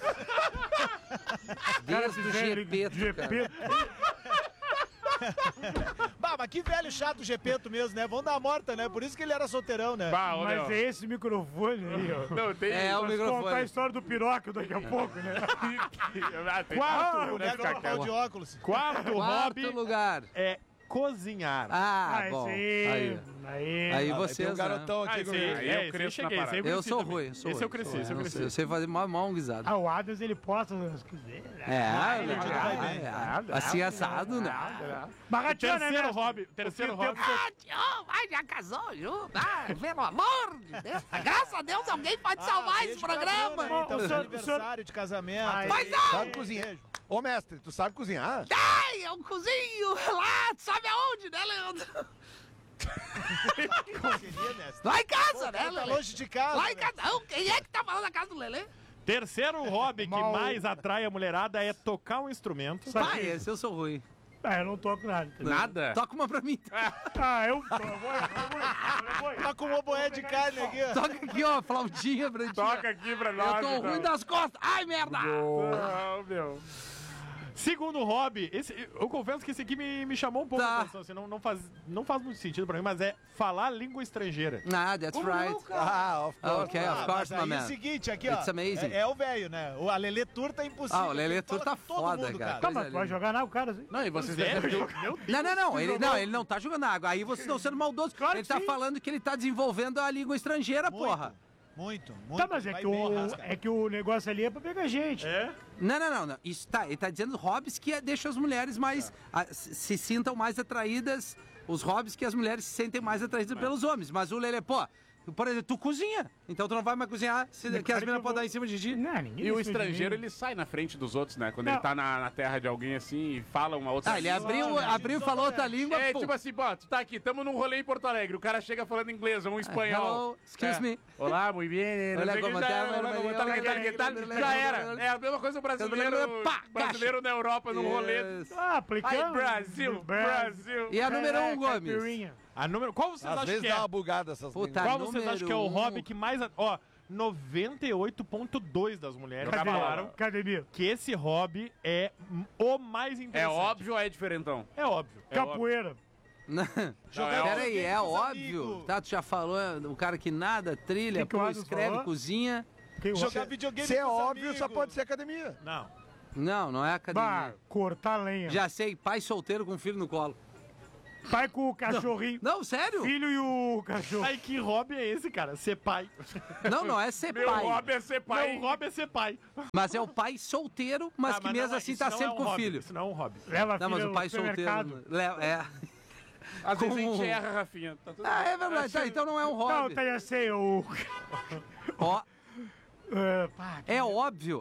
Desde o Gepeto, cara. GP. Bah, mas que velho chato o Gepeto mesmo, né? Vamos dar a morta, né? Por isso que ele era solteirão, né? Bah, olha, Mas é esse microfone aí, ó. não, tem... É, o Vamos contar a microfone. história do Pinóquio daqui a pouco, né? Quarto, Pega o papel de óculos. quarto Quarto hobby lugar. é cozinhar. Ah, bom. esse aí. Aí Tem vocês, um garotão aqui esse comigo. aí, eu esse cresço cheguei, na esse aí Eu cresci sou também. ruim, Esse eu cresci, esse eu cresci. Eu sei fazer mal um guisado. Ah, o Adams, ele posta as coisas. Assim assado, né? Baratinho, né, Terceiro mestre? hobby, terceiro hobby. Mas já casou, Ju? Ah, pelo amor de Deus. Graças a Deus alguém pode salvar esse programa. Então, O seu senhor- aniversário de casamento. Mas não! Sabe cozinhar? Ô, mestre, tu sabe cozinhar? Ai, eu cozinho lá, sabe aonde, né, Leandro? Lá em casa, né, Tá Lelê? longe de casa. Lá em velho. casa. Não, quem é que tá falando da casa do Lelê? Terceiro hobby que Mal. mais atrai a mulherada é tocar um instrumento. Pai, esse eu sou ruim. Ah, eu não toco nada. entendeu? Nada? Toca uma pra mim. Ah, eu vou. Tá com o oboé de carne aqui, ó. Toca aqui, ó, flautinha pra ti. Toca aqui pra Eu nós. tô então. ruim das costas. Ai, merda! Não, meu. Segundo hobby, eu confesso que esse aqui me chamou um pouco Tá. a atenção, assim, não faz muito sentido pra mim, mas é falar língua estrangeira. Ah, that's right. Ah, of course. Ok, of Mas course, my aí é man. o seguinte, aqui, It's ó. amazing. É o velho, né? A Lelê Tour tá impossível. Ah, o Lelê Ele Tour fala tá com todo foda, mundo, cara. Tá, mas tu vai jogar na o cara, assim. Não, e vocês Sério? devem... Meu Deus. Não, ele não tá jogando água. Aí vocês estão sendo maldosos. Claro Ele que tá sim. falando que ele tá desenvolvendo a língua estrangeira, Muito, porra. Muito. Tá, mas Vai bem, Rasca. é que o negócio ali é pra pegar gente. É? Não. Isso tá, ele tá dizendo hobbies que deixam as mulheres mais. Se sintam mais atraídas. Os hobbies que as mulheres se sentem mais atraídas pelos homens. Mas o Lelê, pô, por exemplo, tu cozinha. Então tu não vai mais cozinhar, que as meninas podem dar em cima de ti. Não, ninguém E o decide estrangeiro, de mim. ele sai na frente dos outros, né? Quando Não. ele tá na terra de alguém assim e fala uma outra Ah, ele abriu e falou outra língua. É, pô. tipo assim, pô, tu tá aqui, tamo num rolê em Porto Alegre, o cara chega falando inglês, um espanhol. hello, excuse me. Olá, muito bem. Olá, como tá? Já era. É a mesma coisa o brasileiro, Pá, brasileiro na Europa, num rolê. Yes. Ah, aplicando. Ai, Brasil. E a número 1, Gomes? Caipirinha. A número, qual vocês Às acham vezes que dá é? uma bugada essas Puta, Qual vocês acham que é o número hobby um. que mais... Ó, 98,2 das mulheres Jogar bola. falaram Academia. que esse hobby é o mais É interessante. óbvio ou é diferentão? É óbvio. Capoeira. Pera aí, é com os óbvio. amigos. Tá, tu já falou, o cara que nada, trilha, Que o pô, Adams escreve, falou? cozinha. Quem Jogar videogame Se é com os óbvio, só amigos. pode ser academia. Não. Não é academia. Bah, cortar lenha. Já sei, pai solteiro com filho no colo. Pai com o cachorrinho. Não, sério? Filho e o cachorro. Ai, que hobby é esse, cara? Ser pai. Não é ser Meu pai. hobby é ser pai. Meu hobby é ser pai. Mas é o pai solteiro, mas que mesmo assim tá sempre com o filho. Isso não é um hobby. Leva a Não, mas filha o pai no supermercado. solteiro... É. Às vezes a gente Como- erra, Rafinha. Tá tudo É verdade. Tá, então não é um Não, hobby. tá, já sei, o... Ó, pá, é óbvio.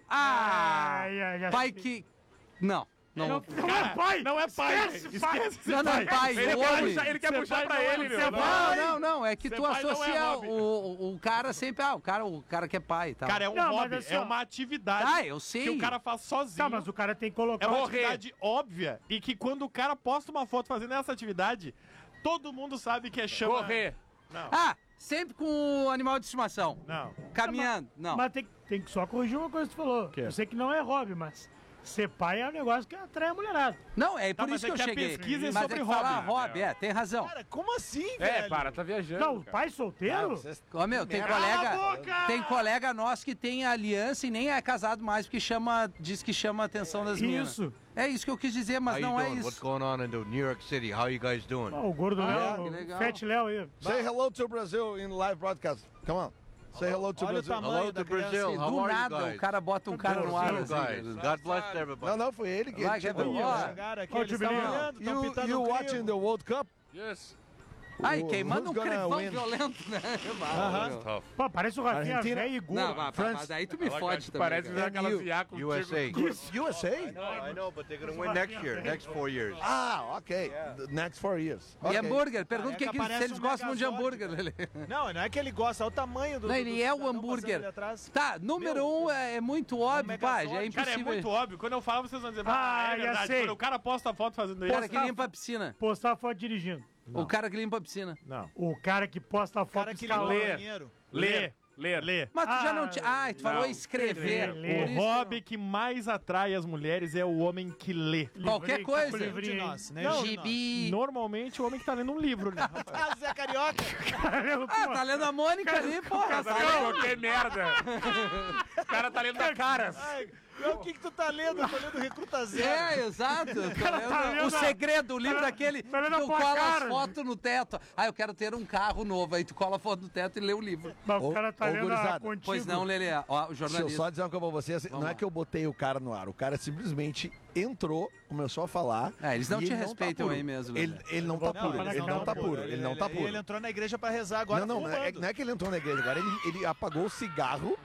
já Pai sei. que... Não. Não é pai! Não é pai. Esquece, pai. Esquece. Não, pai, Ele o quer homem. puxar, ele quer Ser puxar pai pra não é ele, ser meu. pai. Não, é que Ser tu pai não é associa hobby. o cara sempre... o cara que é pai e tal. Cara, é um Não, mas hobby, assim, é ó. uma atividade Ah, eu sei. que o cara faz sozinho. Tá, mas o cara tem que colocar... É uma Correr. atividade óbvia e que quando o cara posta uma foto fazendo essa atividade, todo mundo sabe que é chama... Correr. Ah, sempre com o animal de estimação. Não. Caminhando. Não. Mas tem que só corrigir uma coisa que tu falou. Quê? Eu sei que não é hobby, mas ser pai é um negócio que atrai a mulherada. Não, é por Tá, isso mas que é eu que a cheguei. pesquisa é Mas sobre que falar hobby. hobby, tem razão. Cara, como assim, É, velho? para, tá viajando. Não, cara. pai solteiro? Ô, meu, tem colega nosso que tem aliança e nem é casado mais porque diz que chama a atenção das meninas. Isso. É isso que eu quis dizer, mas não é What's isso. going on in New York City? How you guys doing? O gordo que Léo, legal. o Fat Léo aí. Say hello to Brazil in live broadcast. Come on. Say hello to Olha o Brazil. tamanho Hello da to criança. Brazil. E How do are you nada guys? o cara bota um cara no ar. You Assim, guys. God bless everybody. Não, foi ele que Vai, quer ver? Ó, Chegaram aqui, Ó, eles Jubilinho. estão olhando, estão You, pintando you o watching crivo. the World Cup? Yes. Ai, queimando um Who's gonna crivão win? violento, né? Tough. Pô, parece o Rafinha Argentina? velho e gordo. Não, mas aí tu me fode também. Parece cara. aquela viá contigo. USA. USA? I know, but they're going to win next year, next 4 years. Ah, ok. The next 4 years. E Ok. hambúrguer? Pergunta É que se aparece eles um gostam de Megazord, hambúrguer, Lelê. Não, não é que ele gosta, é o tamanho do... Não, ele do é o cidadão passando hambúrguer. ali atrás. Tá, número um é muito óbvio, pá, já é Cara, é impossível. muito óbvio. Quando eu falo, vocês vão dizer, Ah, é já verdade. sei. Quando o cara posta a foto fazendo O isso. cara que limpa a piscina. Postar foto dirigindo. O cara que limpa a piscina. Não. O cara que posta a O foto cara que limpa o escalando. banheiro. Ler. Ler. Mas tu já não Ah, tinha. Ah, tu falou não. escrever. Ler. Por O isso- hobby que mais atrai as mulheres é o homem que lê. Qualquer Livrinho, coisa. com De livrinho aí. nós, né? Não, Gibi. Normalmente o homem que tá lendo um livro, né? Ah, Zé Carioca. Ah, tá lendo a Mônica ali, porra. Tá lendo qualquer merda. O cara tá lendo a caras. Ai, o que tu tá lendo? Eu tô lendo Recruta Zero. É, exato. Eu tô lendo tá lendo o a- segredo, o livro daquele tá lendo a que tu tua cola cara. as fotos no teto. Ah, eu quero ter um carro novo. Aí tu cola a foto no teto e lê o livro. Mas o cara tá Ô, lendo a gurizada, contigo. Pois não, Lelê. Ó, o Deixa eu jornalista. só dizer uma coisa pra vocês. Não lá. é que eu botei o cara no ar. O cara simplesmente entrou, começou a falar. É, eles não e te ele respeitam tá aí puro. mesmo, Ele, né? ele não tá Não, puro. mas Ele naquela não tá altura, puro. Ele não tá puro. Ele entrou na igreja pra rezar agora. Não, fumando. não é que ele entrou na igreja agora. Ele apagou o cigarro.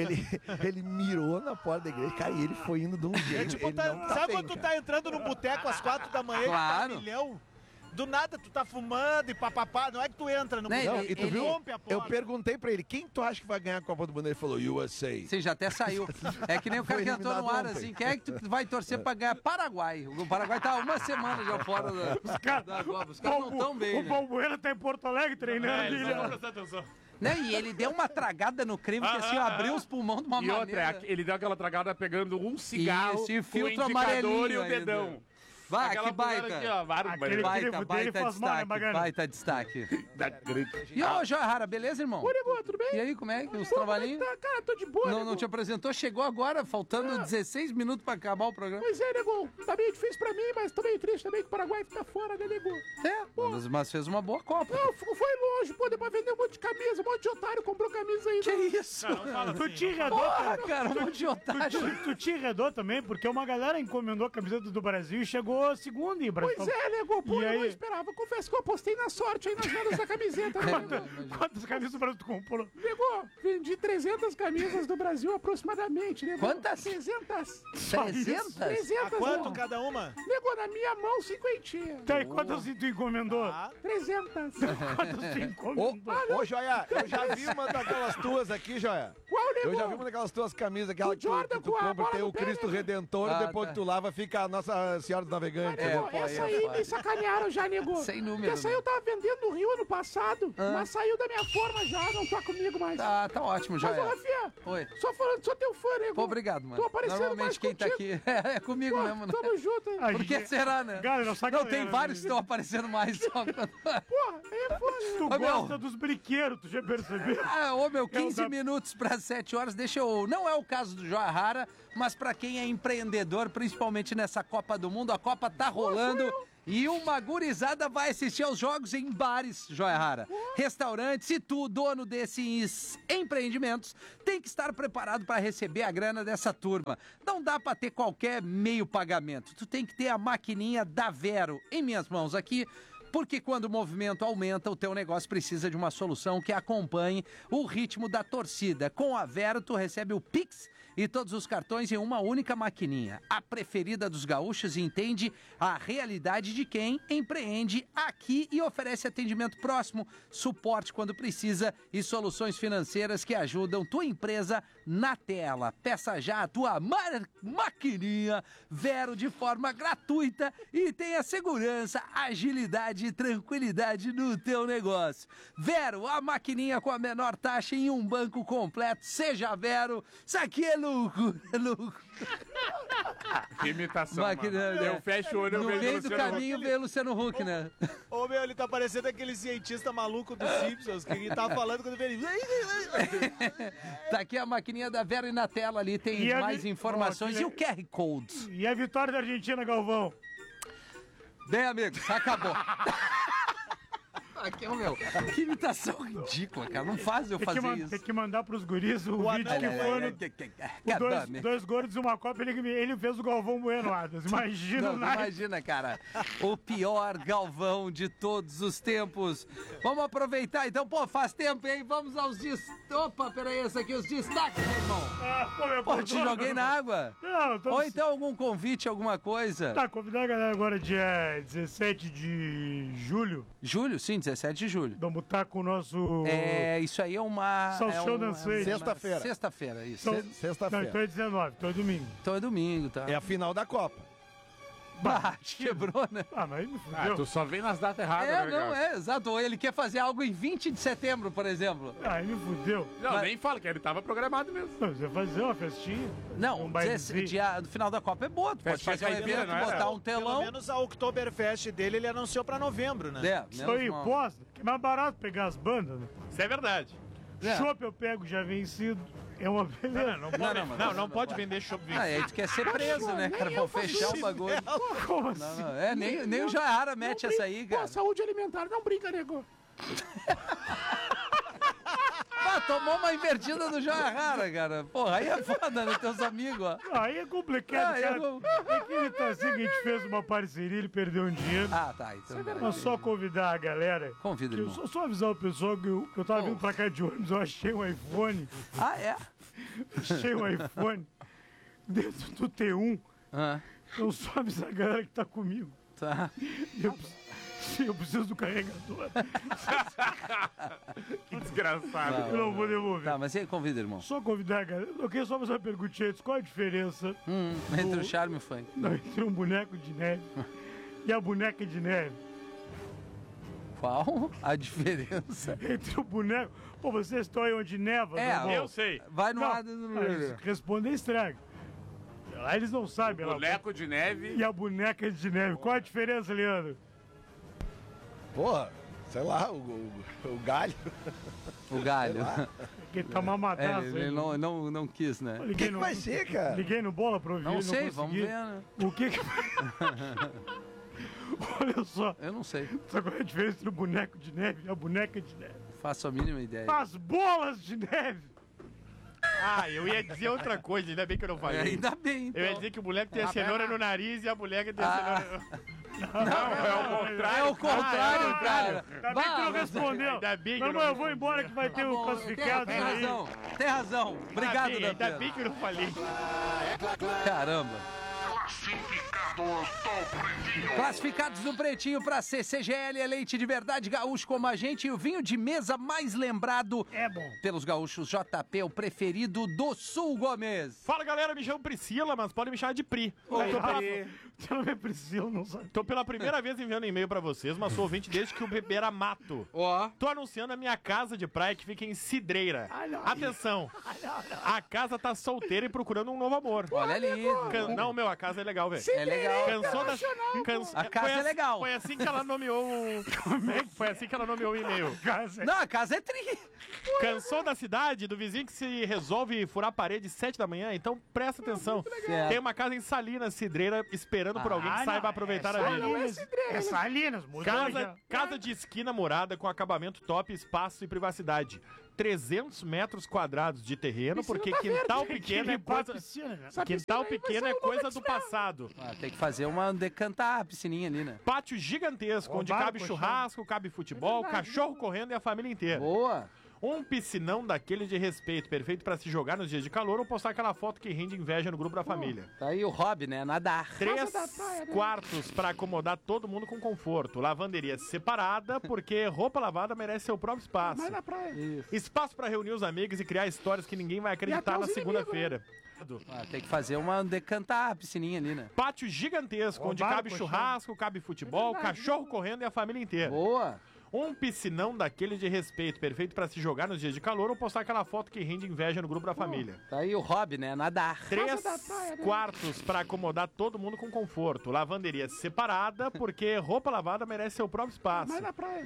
Ele mirou na porta da igreja, cara, e ele foi indo de um É jeito. tipo, ele não tá sabe bem, quando tu cara. tá entrando num boteco às 4 da manhã Claro. e tá milhão? Do nada tu tá fumando e papapá. Não é que tu entra no Né, boteco. Não, e tu ele viu? rompe a porta. Eu perguntei pra ele, quem tu acha que vai ganhar a Copa do Mundo? Ele falou, USA. Sim, já até saiu. É que nem o cara Foi que entrou no eliminado ar, ontem. assim. Quem é que tu vai torcer pra ganhar? Paraguai. O Paraguai tá uma semana já fora da Copa. Os caras não estão bem, O né? Balbuena tá em Porto Alegre treinando É, ali. eles né? não vão prestar atenção. Né? E ele deu uma tragada no crivo que assim, abriu os pulmões de uma E maneira. outra, ele deu aquela tragada pegando um cigarro Isso, e o com o filtro indicador amarelinho e o ainda. dedão. Vai, Aquela que baita. pulseira aqui, ó, vários Aquele- barulhos. crivo Baita, dele baita faz mal, né, destaque, Bagana? baita destaque. Da grande. E ô, Joahara, beleza, irmão? Oi, nego, tudo bem? E aí, como é que os trabalhinhos? Tá, cara, tô de boa, Não, nego. não te apresentou? Chegou agora, faltando 16 minutos pra acabar o programa. Pois é, nego. Tá meio difícil pra mim, mas tô meio triste também que o Paraguai fica fora, né, nego? É, mas fez uma boa Copa. Não, foi longe, pô, depois vendeu um monte de camisa, um monte de otário comprou camisa aí. Que isso? Não fala Tu assim. te enredou, Porra, cara. cara, um monte de otário. Tu te enredou também, porque uma galera encomendou a camiseta do Brasil e chegou segundo em Brasil. Pois é, nego, pô, E eu não aí? esperava. Confesso que eu apostei na sorte aí nas vendas da camiseta, né, nego? Quantas camisas do Brasil tu comprou? Nego, vendi 300 camisas do Brasil aproximadamente, nego. Quantas? 300. 300? 300, A quanto nego. cada uma? Nego, na minha mão, 50. Tá, e quantas tu encomendou? Ah, 300. Quantas tu encomendou? Ô, Joia, eu já vi uma daquelas tuas aqui, Joia. Qual, nego? Eu já vi uma daquelas tuas camisas, aquela Do que tu, Jordan que tu com a compra, bola tem no o pé, Cristo né? Redentor, Ah, e depois tá. que tu lava, fica a Nossa Senhora dos Navegantes. É, Pô, pô, essa aí é aí foda. me sacanearam já, nego. Sem número, Essa aí eu tava vendendo no Rio ano passado, mas saiu da minha forma já, não tá comigo mais. Tá ótimo, já Mas, ô, é. Rafinha, Oi. só falando, sou teu fã, nego. Pô, obrigado, mano. Tô aparecendo mais Normalmente quem tá aqui contigo. é comigo Pô, mesmo, né? tamo junto, hein? A Por que gente- será, né? Galera, só Não, galera, tem vários que estão aparecendo mais. Só quando... Porra, aí é foda. Tu Ô, gosta dos brinquedos, tu já percebeu? Ah, ô meu, 15 minutos para 7 horas, deixa eu... Não é o caso do Joia Rara, mas para quem é empreendedor, principalmente nessa Copa do Mundo, a Copa tá rolando... E uma gurizada vai assistir aos jogos em bares, Joia Rara. Restaurantes e tu, dono desses empreendimentos, tem que estar preparado para receber a grana dessa turma. Não dá para ter qualquer meio pagamento. Tu tem que ter a maquininha da Vero em minhas mãos aqui. Porque quando o movimento aumenta, o teu negócio precisa de uma solução que acompanhe o ritmo da torcida. Com a Vero, tu recebe o Pix e todos os cartões em uma única maquininha. A preferida dos gaúchos e entende a realidade de quem empreende aqui e oferece atendimento próximo, suporte quando precisa e soluções financeiras que ajudam tua empresa na tela. Peça já a tua maquininha Vero de forma gratuita e tenha segurança, agilidade e tranquilidade no teu negócio. Vero, a maquininha com a menor taxa em um banco completo. Seja Vero, isso aqui é louco, é louco. Que imitação, Máquina, mano. Eu fecho o olho, eu no vejo meio o do Luciano caminho Huck. veio o Luciano Huck, né? Ô, meu, ele tá parecendo aquele cientista maluco dos Simpsons, que ele tava falando quando ele... Tá aqui a maquininha da Vero e na tela ali tem E a mais vi- informações Ó, e o QR Code. E a vitória da Argentina, Galvão? Bem, amigos, acabou. Aqui é o meu. Que imitação ridícula, cara. Não faz eu fazer isso. Tem que mandar pros guris o vídeo que foi no... Dois gordos e uma copa, ele fez o Galvão Bueno, Adas. Imagina, Não, imagina, cara. O pior Galvão de todos os tempos. Vamos aproveitar, então. Pô, faz tempo, hein? Vamos aos Opa, peraí, esse aqui, os destaques, meu irmão. Pô, te joguei na água. Não, Ou então algum convite, alguma coisa. Tá, convidar a galera agora dia 17 de julho. Julho? Sim, 17 de julho. Vamos estar com o nosso... Isso aí é uma... Salchão dançante. Sexta-feira. Sexta-feira, isso. Não, então é 19, então é domingo. Então é domingo, tá? É a final da Copa. Quebrou, né? Mas me fudeu. Tu só vem nas datas erradas, né, Não, cara? exato. Ou ele quer fazer algo em 20 de setembro, por exemplo. Me fudeu. Não, nem fala que ele tava programado mesmo. Não, você vai fazer uma festinha. Não, no final da Copa é boa. Tu pode fazer um caipira, evento, não é? botar um Pelo telão. menos a Oktoberfest dele, ele anunciou pra novembro, né? Estou em posta, que é mais barato pegar as bandas, né? Isso é verdade. Chopp eu pego já vencido. É uma beleza. Não pode vender chopp vencido. Aí tu quer ser preso, né, cara? Vão fechar o bagulho. Como assim? Não, nem o Joia Rara mete essa aí, cara. Saúde alimentar, não brinca, nego. Tomou uma invertida do Joia Rara, cara. Porra, aí é foda, né? Teus amigos, ó. Aí é complicado, cara. É que ele tá assim, que a gente fez uma parceria, ele perdeu um dinheiro. Tá. Então Mas só convidar a galera. Convida, irmão. Só avisar o pessoal que eu tava vindo pra cá de ônibus, eu achei um iPhone. É? Achei um iPhone dentro do T1. Então só avisar a galera que tá comigo. Tá. Eu preciso do carregador. Que desgraçado. Eu não vou devolver. Tá, mas e aí, convida, irmão. Só convidar a galera. Eu queria só fazer uma perguntinha antes. Qual a diferença entre o charme e o funk? Não, entre um boneco de neve e a boneca de neve? Qual a diferença? Entre o boneco... Pô, vocês estão aí onde neva, eu sei. Vai no ar... Responder estraga. Lá eles não sabem. Boneco de neve. E a boneca de neve. Qual a diferença, Leandro? Porra, sei lá, o galho. O galho. Que tá uma mataça. Ele não quis, né? O que vai ser, cara? Liguei no bola pra ouvir. Não sei, vamos ver, né? O que Olha só. Eu não sei. Sabe qual é a diferença entre o boneco de neve e a boneca de neve? Faço a mínima ideia. As bolas de neve! Eu ia dizer outra coisa, ainda bem que eu não falei. Ainda bem, então. Eu ia dizer que o boneco tem a cenoura no nariz e a boneca tem a cenoura... Não, é o contrário. É o contrário, cara. Ainda bem que tu não respondeu. Ainda bem que Não, eu vou embora que vai ter o classificado Tem aí. razão, tem razão. Obrigado, Ainda bem que eu não falei. Caramba. Classificados do Pretinho para CCGL é leite de verdade gaúcho como a gente e o vinho de mesa mais lembrado pelos gaúchos. JP, o preferido do Sul, Gomes. Fala, galera, me chamo Priscila, mas podem me chamar de Pri. Seu nome é Priscila, não sabe. Tô pela primeira vez enviando e-mail pra vocês, mas sou ouvinte desde que o bebê era mato. Tô anunciando a minha casa de praia que fica em Cidreira. Atenção, a casa tá solteira e procurando um novo amor. Olha ali. Não, a casa é legal, velho. É legal. legal. Cansou da... A casa é legal. Foi assim que ela nomeou o... Foi assim que ela nomeou o e-mail. Não, a casa é tri. Cansou da cidade, do vizinho que se resolve furar a parede às 7 da manhã? Então presta atenção. Tem uma casa em Salinas, Cidreira, esperando por alguém que saiba aproveitar a vida. É Salinas, Casa de esquina morada com acabamento top, espaço e privacidade. 300 metros quadrados de terreno, porque quintal pequeno é coisa... Quintal pequeno é coisa do passado. Tem que fazer uma... decantar a piscininha ali, né? Pátio gigantesco, onde cabe churrasco, cabe futebol, cachorro correndo e a família inteira. Boa! Um piscinão daquele de respeito, perfeito pra se jogar nos dias de calor ou postar aquela foto que rende inveja no grupo da família. Tá aí o hobby, né? Nadar. 3 quartos pra acomodar todo mundo com conforto. Lavanderia separada, porque roupa lavada merece seu próprio espaço. Vai na praia. Isso. Espaço pra reunir os amigos e criar histórias que ninguém vai acreditar na segunda-feira. Tem que fazer uma... decantar a piscininha ali, né? Pátio gigantesco, onde cabe churrasco, cabe futebol, cachorro correndo e a família inteira. Boa! Um piscinão daquele de respeito, perfeito pra se jogar nos dias de calor ou postar aquela foto que rende inveja no grupo da família. Tá aí o hobby, né? Nadar. 3 quartos pra acomodar todo mundo com conforto. Lavanderia separada, porque roupa lavada merece seu próprio espaço. Vai na praia.